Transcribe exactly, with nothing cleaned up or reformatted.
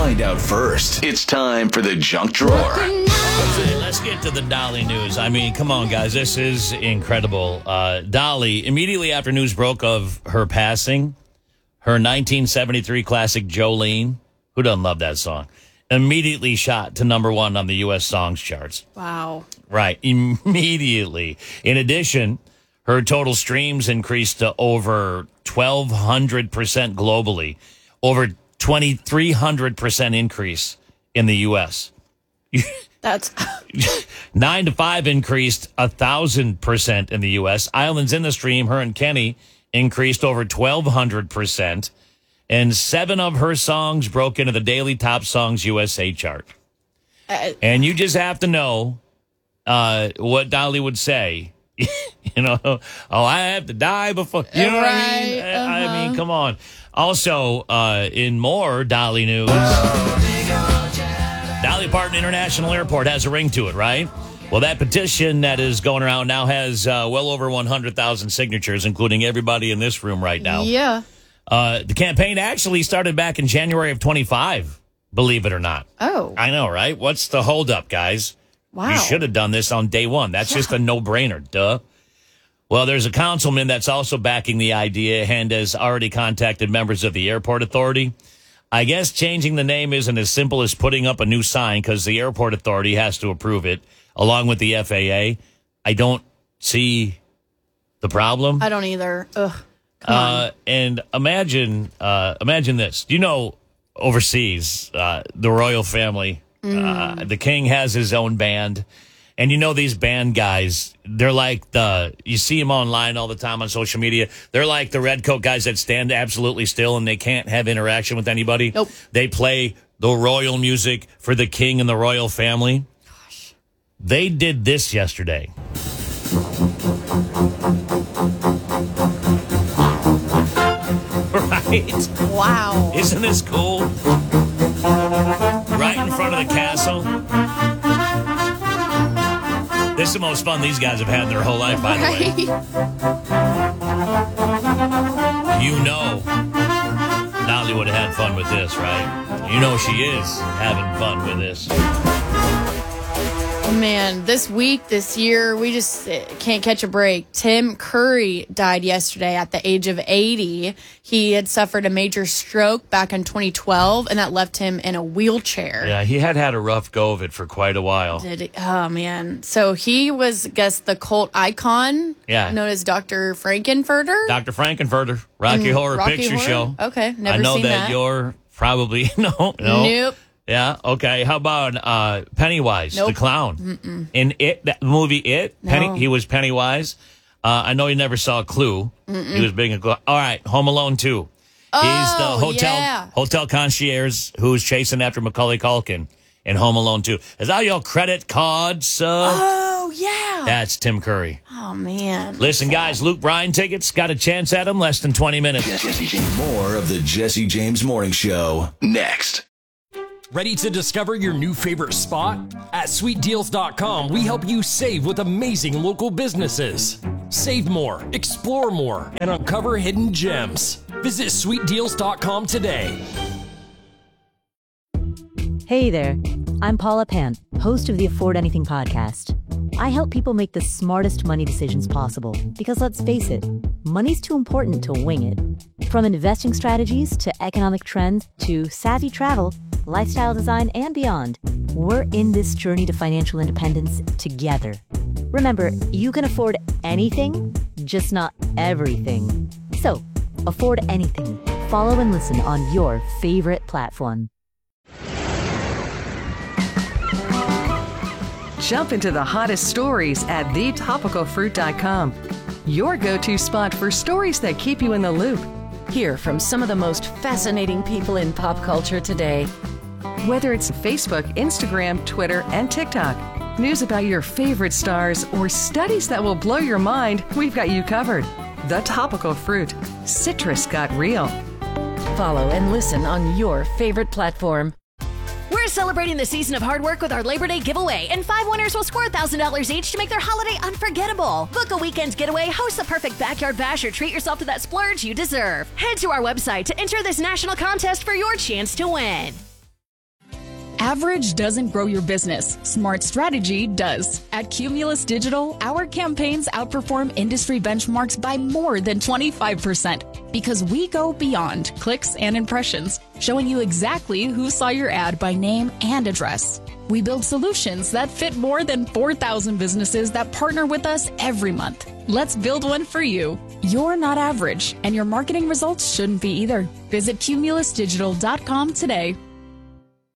find out first. It's time for the junk drawer. Let's, let's get to the Dolly news. I mean, come on, guys. This is incredible. Uh, Dolly, immediately after news broke of her passing, her nineteen seventy-three classic Jolene, who doesn't love that song, immediately shot to number one on the U S songs charts. Wow. Right. Immediately. In addition, her total streams increased to over twelve hundred percent globally, over twenty-three hundred percent increase in the U S. That's Nine to five increased one thousand percent in the U S. Islands in the Stream, her and Kenny, increased over twelve hundred percent. And seven of her songs broke into the Daily Top Songs U S A chart. Uh, and you just have to know uh, what Dolly would say. You know, oh, I have to die before. You know right, what I mean? uh-huh. I mean, come on. Also, uh, in more Dolly news, Dolly Parton International Airport has a ring to it, right? Well, that petition that is going around now has uh, well over one hundred thousand signatures, including everybody in this room right now. Yeah. Uh, the campaign actually started back in January of twenty-five, believe it or not. Oh. I know, right? What's the holdup, guys? Wow. You should have done this on day one. That's Yeah. just a no-brainer, duh. Well, there's a councilman that's also backing the idea and has already contacted members of the airport authority. I guess changing the name isn't as simple as putting up a new sign because the airport authority has to approve it, along with the F A A. I don't see the problem. I don't either. Ugh. Come Uh, and imagine, uh, imagine this. You know, overseas, uh, the royal family, Mm. uh, the king has his own band. And you know, these band guys, they're like the, you see them online all the time on social media. They're like the red coat guys that stand absolutely still and they can't have interaction with anybody. Nope. They play the royal music for the king and the royal family. Gosh. They did this yesterday. Right? Wow. Isn't this cool? Right in front of the castle. This is the most fun these guys have had in their whole life, by the way. You know Dolly would have had fun with this, right? You know she is having fun with this. Man, this week, this year, we just uh, can't catch a break. Tim Curry died yesterday at the age of eighty. He had suffered a major stroke back in twenty twelve, and that left him in a wheelchair. Yeah, he had had a rough go of it for quite a while. Did he? Oh, man. So he was, I guess, the cult icon, Yeah. known as Doctor Frankenfurter. Doctor Frankenfurter, Rocky Mm, Horror Rocky Picture Horror? Show. Okay, never I know seen that, that. you're probably, no, no. Nope. Yeah, okay. How about uh, Pennywise, Nope. the clown? Mm-mm. In It, that movie It, No. Penny, he was Pennywise. Uh, I know you never saw Clue. Mm-mm. He was big in Clue. All right, Home Alone two. Oh, He's the hotel yeah. hotel concierge who's chasing after Macaulay Culkin in Home Alone two. Is that your credit card, sir? Oh, yeah. That's Tim Curry. Oh, man. Listen, guys, Luke Bryan tickets, got a chance at them, less than twenty minutes. Jesse James. More of the Jesse James Morning Show next. Ready to discover your new favorite spot? At sweet deals dot com, we help you save with amazing local businesses. Save more, explore more, and uncover hidden gems. Visit sweet deals dot com today. Hey there, I'm Paula Pant, host of the Afford Anything podcast. I help people make the smartest money decisions possible because let's face it, money's too important to wing it. From investing strategies to economic trends to savvy travel, lifestyle design, and beyond, we're in this journey to financial independence together. Remember, you can afford anything, just not everything. So, afford anything. Follow and listen on your favorite platform. Jump into the hottest stories at the topical fruit dot com. Your go-to spot for stories that keep you in the loop. Hear from some of the most fascinating people in pop culture today. Whether it's Facebook, Instagram, Twitter, and TikTok, news about your favorite stars, or studies that will blow your mind, we've got you covered. The Topical Fruit. Citrus got real. Follow and listen on your favorite platform. We're celebrating the season of hard work with our Labor Day giveaway, and five winners will score one thousand dollars each to make their holiday unforgettable. Book a weekend getaway, host the perfect backyard bash, or treat yourself to that splurge you deserve. Head to our website to enter this national contest for your chance to win. Average doesn't grow your business. Smart strategy does. At Cumulus Digital, our campaigns outperform industry benchmarks by more than twenty-five percent because we go beyond clicks and impressions, showing you exactly who saw your ad by name and address. We build solutions that fit more than four thousand businesses that partner with us every month. Let's build one for you. You're not average, and your marketing results shouldn't be either. Visit cumulus digital dot com today.